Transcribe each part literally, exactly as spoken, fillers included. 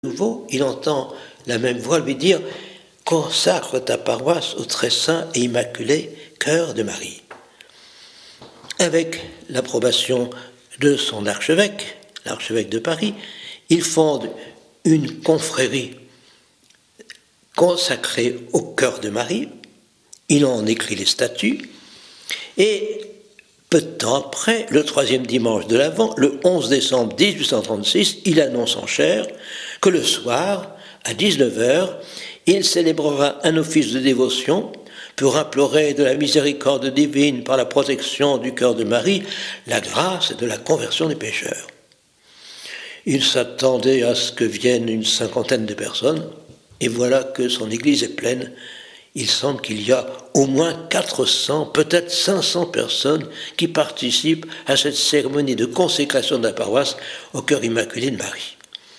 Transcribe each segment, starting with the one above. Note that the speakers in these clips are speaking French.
nouveau, il entend la même voix lui dire « Consacre ta paroisse au très saint et immaculé cœur de Marie ». Avec l'approbation de son archevêque, l'archevêque de Paris, il fonde une confrérie consacrée au cœur de Marie. Il en écrit les statuts et peu de temps après, le troisième dimanche de l'Avent, le onze décembre mille huit cent trente-six, il annonce en chair que le soir, à dix-neuf heures, il célébrera un office de dévotion pour implorer de la miséricorde divine par la protection du cœur de Marie la grâce de la conversion des pécheurs. Il s'attendait à ce que viennent une cinquantaine de personnes, et voilà que son église est pleine. Il semble qu'il y a au moins quatre cents, peut-être cinq cents personnes qui participent à cette cérémonie de consécration de la paroisse au cœur immaculé de Marie.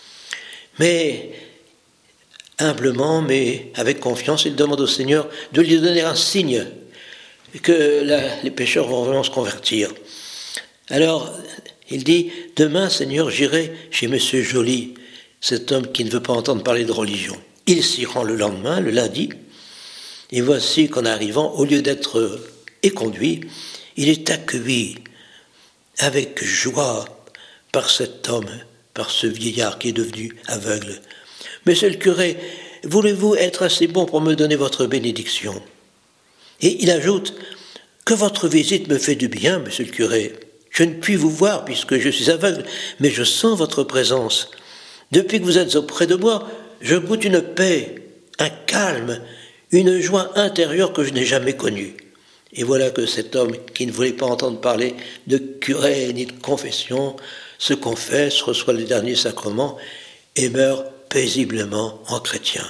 Mais humblement, mais avec confiance, il demande au Seigneur de lui donner un signe que la, les pécheurs vont vraiment se convertir. Alors, il dit, « Demain, Seigneur, j'irai chez Monsieur Joly, cet homme qui ne veut pas entendre parler de religion. » Il s'y rend le lendemain, le lundi, et voici qu'en arrivant, au lieu d'être éconduit, il est accueilli avec joie par cet homme, par ce vieillard qui est devenu aveugle. « Monsieur le curé, voulez-vous être assez bon pour me donner votre bénédiction ?» Et il ajoute « Que votre visite me fait du bien, monsieur le curé. Je ne puis vous voir puisque je suis aveugle, mais je sens votre présence. Depuis que vous êtes auprès de moi, je goûte une paix, un calme, une joie intérieure que je n'ai jamais connue. » Et voilà que cet homme qui ne voulait pas entendre parler de curé ni de confession se confesse, reçoit le dernier sacrement et meurt paisiblement en chrétien.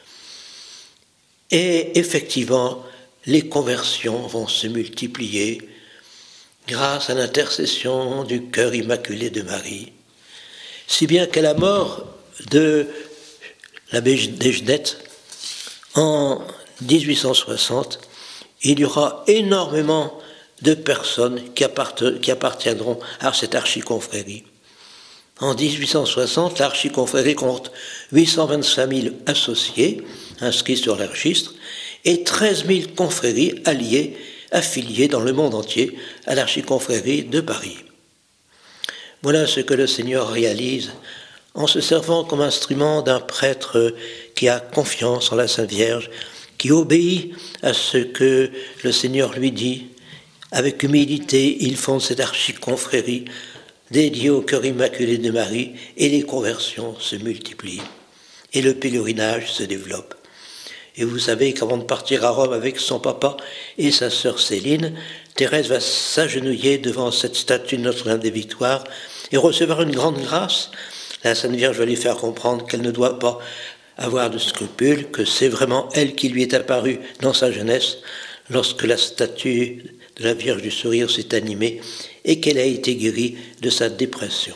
Et effectivement, les conversions vont se multiplier grâce à l'intercession du cœur immaculé de Marie, si bien qu'à la mort de l'abbé Desgenette, en mille huit cent soixante, il y aura énormément de personnes qui, qui appartiendront à cette archiconfrérie. En mille huit cent soixante, l'archiconfrérie compte huit cent vingt-cinq mille associés inscrits sur le registre et treize mille confréries alliées, affiliées dans le monde entier à l'archiconfrérie de Paris. Voilà ce que le Seigneur réalise en se servant comme instrument d'un prêtre qui a confiance en la Sainte Vierge, qui obéit à ce que le Seigneur lui dit. Avec humilité, il fonde cette archiconfrérie dédiée au cœur immaculé de Marie, et les conversions se multiplient. Et le pèlerinage se développe. Et vous savez qu'avant de partir à Rome avec son papa et sa sœur Céline, Thérèse va s'agenouiller devant cette statue de Notre-Dame des Victoires et recevoir une grande grâce. La Sainte Vierge va lui faire comprendre qu'elle ne doit pas avoir de scrupules, que c'est vraiment elle qui lui est apparue dans sa jeunesse lorsque la statue de la Vierge du Sourire s'est animée et qu'elle a été guérie de sa dépression.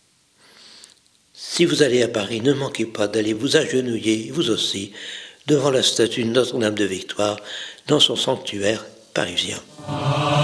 Si vous allez à Paris, ne manquez pas d'aller vous agenouiller, vous aussi, devant la statue de Notre-Dame de Victoire dans son sanctuaire parisien.